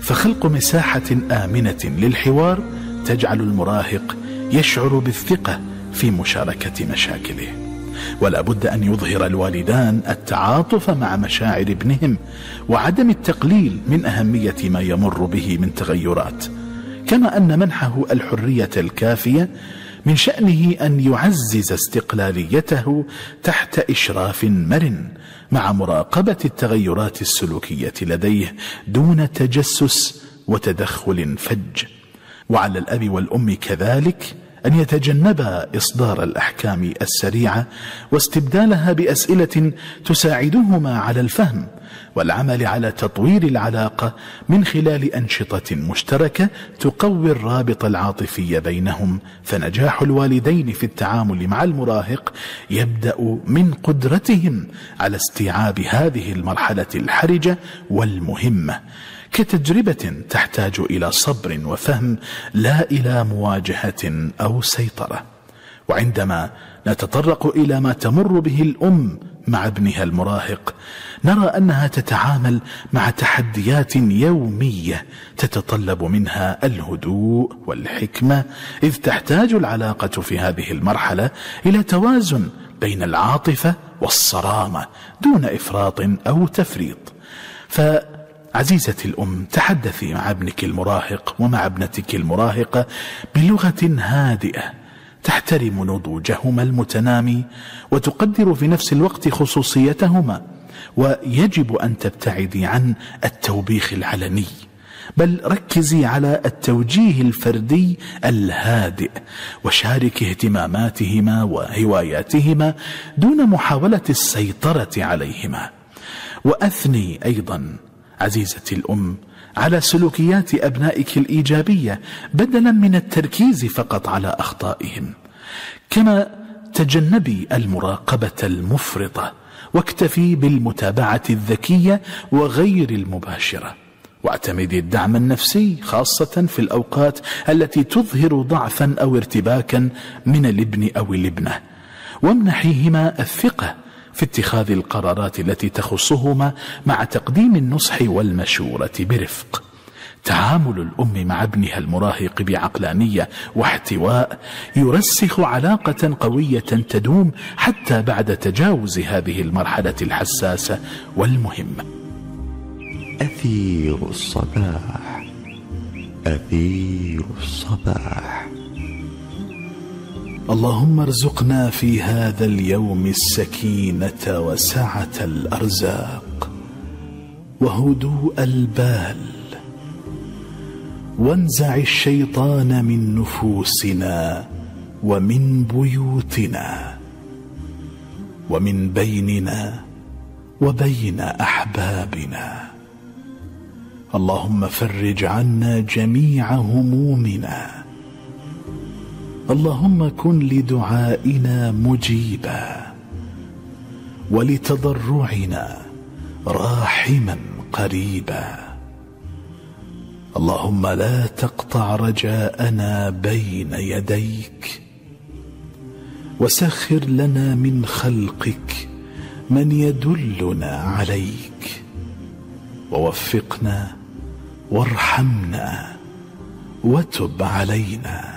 فخلق مساحة آمنة للحوار تجعل المراهق يشعر بالثقة في مشاركة مشاكله. ولا بد أن يظهر الوالدان التعاطف مع مشاعر ابنهم وعدم التقليل من أهمية ما يمر به من تغيرات، كما أن منحه الحرية الكافية من شأنه أن يعزز استقلاليته تحت إشراف مرن مع مراقبة التغيرات السلوكية لديه دون تجسس وتدخل فج. وعلى الأب والأم كذلك أن يتجنبا إصدار الأحكام السريعة واستبدالها بأسئلة تساعدهما على الفهم، والعمل على تطوير العلاقة من خلال أنشطة مشتركة تقوي الرابط العاطفي بينهم. فنجاح الوالدين في التعامل مع المراهق يبدأ من قدرتهم على استيعاب هذه المرحلة الحرجة والمهمة كتجربة تحتاج إلى صبر وفهم لا إلى مواجهة أو سيطرة. وعندما نتطرق إلى ما تمر به الأم مع ابنها المراهق نرى أنها تتعامل مع تحديات يومية تتطلب منها الهدوء والحكمة، إذ تحتاج العلاقة في هذه المرحلة إلى توازن بين العاطفة والصرامة دون إفراط أو تفريط. عزيزتي الأم، تحدثي مع ابنك المراهق ومع ابنتك المراهقة بلغة هادئة تحترم نضوجهما المتنامي وتقدر في نفس الوقت خصوصيتهما. ويجب أن تبتعدي عن التوبيخ العلني، بل ركزي على التوجيه الفردي الهادئ، وشارك اهتماماتهما وهواياتهما دون محاولة السيطرة عليهما. وأثني أيضا عزيزتي الأم على سلوكيات أبنائك الإيجابية بدلا من التركيز فقط على أخطائهم. كما تجنبي المراقبة المفرطة واكتفي بالمتابعة الذكية وغير المباشرة، واعتمدي الدعم النفسي خاصة في الأوقات التي تظهر ضعفا أو ارتباكا من الابن أو الابنة، وامنحيهما الثقة في اتخاذ القرارات التي تخصهما مع تقديم النصح والمشورة برفق. تعامل الأم مع ابنها المراهق بعقلانية واحتواء يرسخ علاقة قوية تدوم حتى بعد تجاوز هذه المرحلة الحساسة والمهمة. أثير الصباح، أثير الصباح. اللهم ارزقنا في هذا اليوم السكينة وسعة الأرزاق وهدوء البال، وانزع الشيطان من نفوسنا ومن بيوتنا ومن بيننا وبين أحبابنا. اللهم فرج عنا جميع همومنا. اللهم كن لدعائنا مجيبا ولتضرعنا راحما قريبا. اللهم لا تقطع رجاءنا بين يديك، وسخر لنا من خلقك من يدلنا عليك، ووفقنا وارحمنا وتب علينا.